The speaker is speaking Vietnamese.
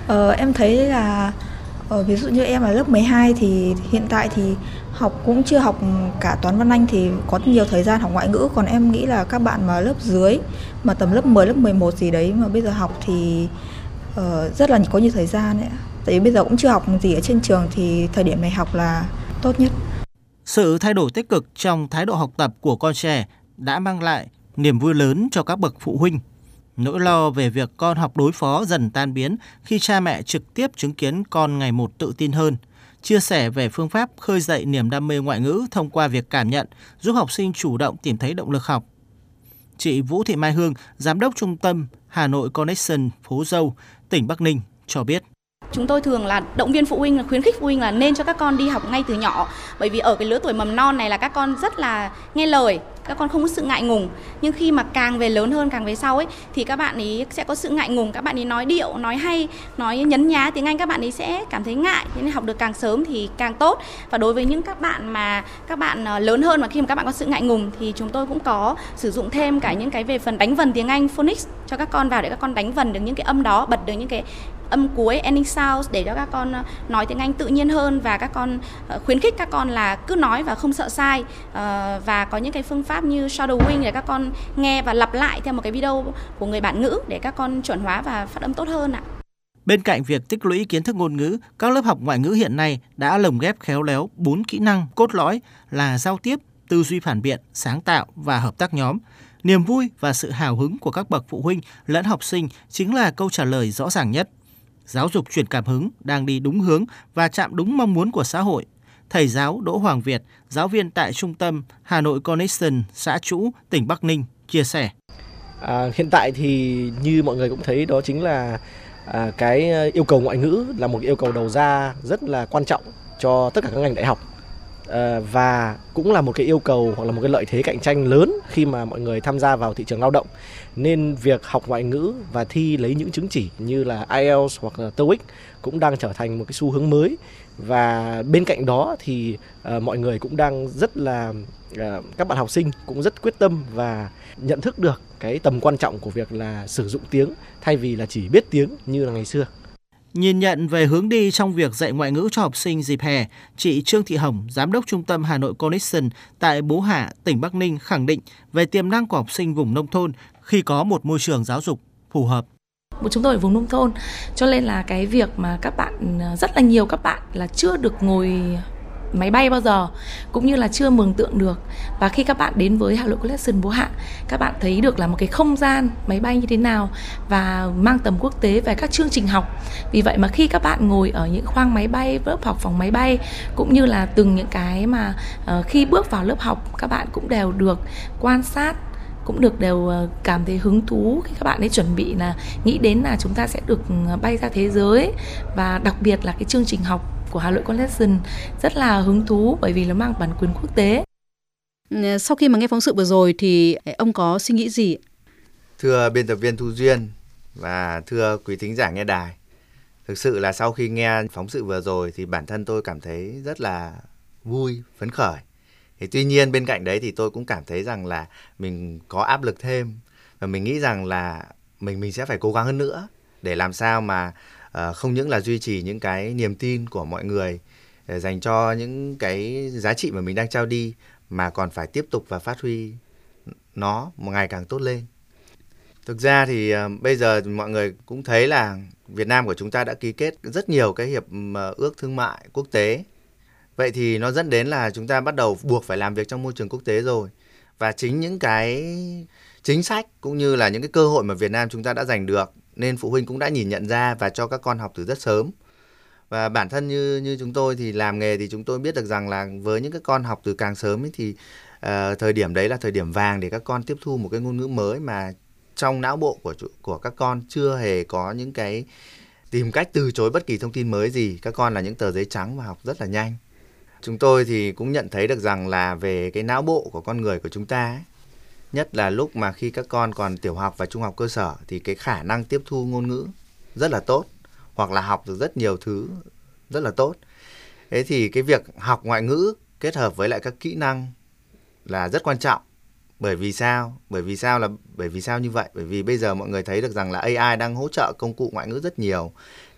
Em thấy là ví dụ như em ở lớp 12 thì hiện tại thì học cũng chưa học cả toán văn Anh thì có nhiều thời gian học ngoại ngữ, còn em nghĩ là các bạn mà lớp dưới mà tầm lớp 10, lớp 11 gì đấy mà bây giờ học thì rất là có nhiều thời gian ấy. Tại vì bây giờ cũng chưa học gì ở trên trường thì thời điểm này học là tốt nhất. Sự thay đổi tích cực trong thái độ học tập của con trẻ đã mang lại niềm vui lớn cho các bậc phụ huynh. Nỗi lo về việc con học đối phó dần tan biến khi cha mẹ trực tiếp chứng kiến con ngày một tự tin hơn. Chia sẻ về phương pháp khơi dậy niềm đam mê ngoại ngữ thông qua việc cảm nhận, giúp học sinh chủ động tìm thấy động lực học. Chị Vũ Thị Mai Hương, Giám đốc Trung tâm Hà Nội Connection, Phố Dâu, tỉnh Bắc Ninh cho biết. Chúng tôi thường là động viên phụ huynh, là khuyến khích phụ huynh là nên cho các con đi học ngay từ nhỏ. Bởi vì ở cái lứa tuổi mầm non này là các con rất là nghe lời, các con không có sự ngại ngùng. Nhưng khi mà càng về lớn hơn, càng về sau ấy thì các bạn ấy sẽ có sự ngại ngùng, các bạn ấy nói điệu, nói hay, nói nhấn nhá tiếng Anh, các bạn ấy sẽ cảm thấy ngại. Thế nên học được càng sớm thì càng tốt. Và đối với những các bạn lớn hơn mà khi mà các bạn có sự ngại ngùng thì chúng tôi cũng có sử dụng thêm cả những cái về phần đánh vần tiếng Anh phonics cho các con vào để các con đánh vần được những cái âm đó, bật được những cái âm cuối ending sounds để cho các con nói tiếng Anh tự nhiên hơn, và các con khuyến khích các con là cứ nói và không sợ sai, và có những cái phương pháp như shadowing để các con nghe và lặp lại theo một cái video của người bản ngữ để các con chuẩn hóa và phát âm tốt hơn ạ. Bên cạnh việc tích lũy kiến thức ngôn ngữ, các lớp học ngoại ngữ hiện nay đã lồng ghép khéo léo 4 kỹ năng cốt lõi là giao tiếp, tư duy phản biện, sáng tạo và hợp tác nhóm. Niềm vui và sự hào hứng của các bậc phụ huynh lẫn học sinh chính là câu trả lời rõ ràng nhất. Giáo dục truyền cảm hứng đang đi đúng hướng và chạm đúng mong muốn của xã hội. Thầy giáo Đỗ Hoàng Việt, giáo viên tại Trung tâm Hà Nội Connection, xã Trũ, tỉnh Bắc Ninh, chia sẻ. Hiện tại thì như mọi người cũng thấy đó chính là cái yêu cầu ngoại ngữ là một yêu cầu đầu ra rất là quan trọng cho tất cả các ngành đại học. Và cũng là một cái yêu cầu hoặc là một cái lợi thế cạnh tranh lớn khi mà mọi người tham gia vào thị trường lao động. Nên việc học ngoại ngữ và thi lấy những chứng chỉ như là IELTS hoặc là TOEIC cũng đang trở thành một cái xu hướng mới. Và bên cạnh đó thì mọi người cũng đang rất là, các bạn học sinh cũng rất quyết tâm và nhận thức được cái tầm quan trọng của việc là sử dụng tiếng thay vì là chỉ biết tiếng như là ngày xưa. Nhìn nhận về hướng đi trong việc dạy ngoại ngữ cho học sinh dịp hè, chị Trương Thị Hồng, Giám đốc Trung tâm Hà Nội Connection tại Bố Hạ, tỉnh Bắc Ninh khẳng định về tiềm năng của học sinh vùng nông thôn khi có một môi trường giáo dục phù hợp. Chúng tôi ở vùng nông thôn, cho nên là cái việc mà các bạn, rất là nhiều các bạn là chưa được ngồi máy bay bao giờ, cũng như là chưa mường tượng được. Và khi các bạn đến với Hà Nội Connection Bố Hạ, các bạn thấy được là một cái không gian máy bay như thế nào và mang tầm quốc tế về các chương trình học. Vì vậy mà khi các bạn ngồi ở những khoang máy bay, lớp học phòng máy bay, cũng như là từng những cái mà khi bước vào lớp học các bạn cũng đều được quan sát, cũng đều cảm thấy hứng thú khi các bạn ấy chuẩn bị là nghĩ đến là chúng ta sẽ được bay ra thế giới. Và đặc biệt là cái chương trình học của Hà Nội Connection rất là hứng thú bởi vì nó mang bản quyền quốc tế. Sau khi mà nghe phóng sự vừa rồi thì ông có suy nghĩ gì? Thưa biên tập viên Thu Duyên và thưa quý thính giả nghe đài, thực sự là sau khi nghe phóng sự vừa rồi thì bản thân tôi cảm thấy rất là vui, phấn khởi. Thì tuy nhiên bên cạnh đấy thì tôi cũng cảm thấy rằng là mình có áp lực thêm, và mình nghĩ rằng là mình sẽ phải cố gắng hơn nữa để làm sao mà không những là duy trì những cái niềm tin của mọi người dành cho những cái giá trị mà mình đang trao đi, mà còn phải tiếp tục và phát huy nó một ngày càng tốt lên. Thực ra thì bây giờ mọi người cũng thấy là Việt Nam của chúng ta đã ký kết rất nhiều cái hiệp ước thương mại quốc tế. Vậy thì nó dẫn đến là chúng ta bắt đầu buộc phải làm việc trong môi trường quốc tế rồi. Và chính những cái chính sách cũng như là những cái cơ hội mà Việt Nam chúng ta đã giành được, nên phụ huynh cũng đã nhìn nhận ra và cho các con học từ rất sớm. Và bản thân như chúng tôi thì làm nghề thì chúng tôi biết được rằng là với những cái con học từ càng sớm ấy thì thời điểm đấy là thời điểm vàng để các con tiếp thu một cái ngôn ngữ mới mà trong não bộ của các con chưa hề có những cái tìm cách từ chối bất kỳ thông tin mới gì. Các con là những tờ giấy trắng và học rất là nhanh. Chúng tôi thì cũng nhận thấy được rằng là về cái não bộ của con người của chúng ta ấy, nhất là lúc mà khi các con còn tiểu học và trung học cơ sở thì cái khả năng tiếp thu ngôn ngữ rất là tốt, hoặc là học được rất nhiều thứ rất là tốt. Thế thì cái việc học ngoại ngữ kết hợp với lại các kỹ năng là rất quan trọng. Bởi vì sao như vậy? Bởi vì bây giờ mọi người thấy được rằng là AI đang hỗ trợ công cụ ngoại ngữ rất nhiều.